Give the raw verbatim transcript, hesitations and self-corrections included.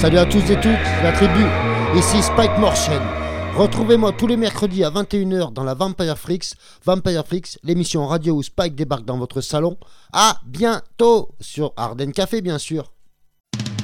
Salut à tous et toutes, la tribu, ici Spike Morchen. Retrouvez-moi tous les mercredis à vingt et une heures dans la Vampire Freaks. Vampire Freaks, l'émission radio où Spike débarque dans votre salon. À bientôt sur Ardennes Café, bien sûr.